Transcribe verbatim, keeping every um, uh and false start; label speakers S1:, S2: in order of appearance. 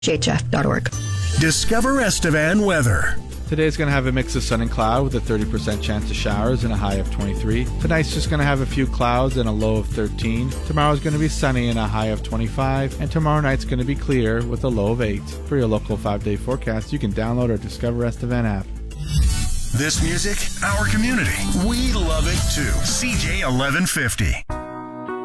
S1: G H F dot org.
S2: Discover Estevan weather.
S3: Today's going to have a mix of sun and cloud with a thirty percent chance of showers and a high of twenty-three. Tonight's just going to have a few clouds and a low of thirteen. Tomorrow's going to be sunny and a high of twenty-five. And tomorrow night's going to be clear with a low of eight. For your local five-day forecast, you can download our Discover Estevan app.
S2: This music, our community. We love it too. C J eleven fifty.